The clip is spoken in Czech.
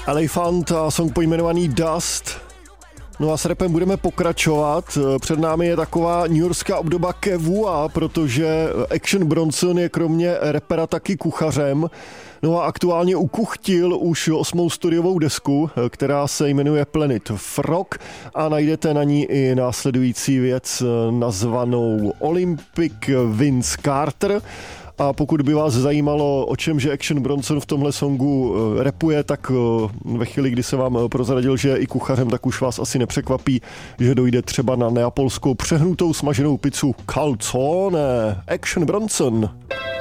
Elephant a song pojmenovaný Dust. No a s rapem budeme pokračovat. Před námi je taková newyorská obdoba Kevua, protože Action Bronson je kromě rapera taky kuchařem. No a aktuálně ukuchtil už 8. studiovou desku, která se jmenuje Planet Frog a najdete na ní i následující věc nazvanou Olympic Vince Carter. A pokud by vás zajímalo, o čem že Action Bronson v tomhle songu rapuje, tak ve chvíli, kdy se vám prozradil, že je i kuchařem, tak už vás asi nepřekvapí, že dojde třeba na neapolskou přehnutou smaženou pizzu calzone. Action Bronson.